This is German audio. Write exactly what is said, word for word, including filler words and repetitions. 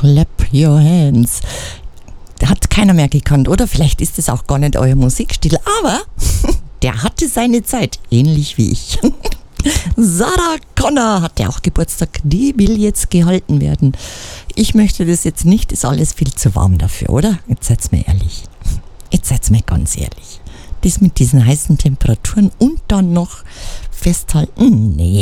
Clap Your Hands. Hat keiner mehr gekannt, oder? Vielleicht ist es auch gar nicht euer Musikstil, aber der hatte seine Zeit, ähnlich wie ich. Sarah Connor hatte auch Geburtstag, die will jetzt gehalten werden. Ich möchte das jetzt nicht, ist alles viel zu warm dafür, oder? Jetzt seid's mir ehrlich. Jetzt seid's mir ganz ehrlich. Das mit diesen heißen Temperaturen und dann noch festhalten, nee.